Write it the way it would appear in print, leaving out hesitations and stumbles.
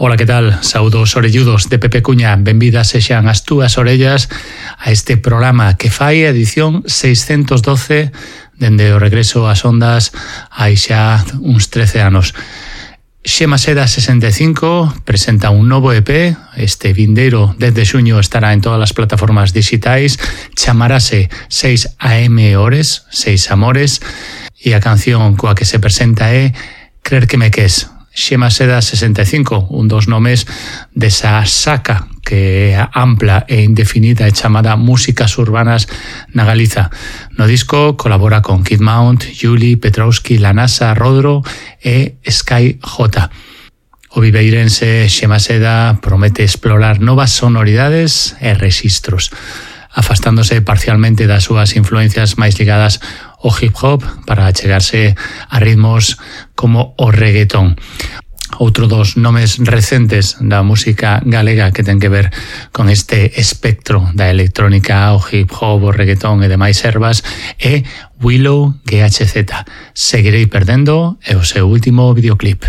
Ola, que tal? Saúdos orelludos de Pepe Cuña. Benvidas sexan as túas orellas a este programa que fai a edición 612 dende o regreso ás ondas hai xa uns 13 anos. Xema Seda 65 presenta un novo EP, este vindeiro desde xuño estará en todas as plataformas digitais, chamarase 6 AM Hores, 6 Amores, e a canción coa que se presenta é Crer que me ques. Xema Seda 65, un dos nomes desa saca que é ampla e indefinida e chamada Músicas Urbanas na Galiza. No disco colabora con Kid Mount, Yuli, Petrovski, Lanasa, Rodro e Sky J. O viveirense Xema Seda promete explorar novas sonoridades e rexistros, afastándose parcialmente das súas influencias máis ligadas ao hip-hop para achegarse a ritmos como o reggaetón. Outro dos nomes recentes da música galega que ten que ver con este espectro da electrónica, o hip-hop, o reggaetón e demais ervas é Willow GHZ. Seguirei perdendo é o seu último videoclip.